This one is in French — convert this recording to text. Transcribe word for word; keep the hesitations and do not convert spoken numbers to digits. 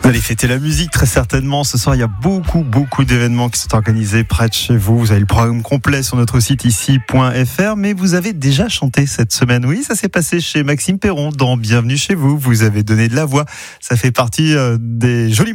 Vous allez fêter la musique très certainement. Ce soir, il y a beaucoup, beaucoup d'événements qui sont organisés près de chez vous. Vous avez le programme complet sur notre site ici point f r. Mais vous avez déjà chanté cette semaine. Oui, ça s'est passé chez Maxime Perron dans Bienvenue chez vous. Vous avez donné de la voix. Ça fait partie des jolis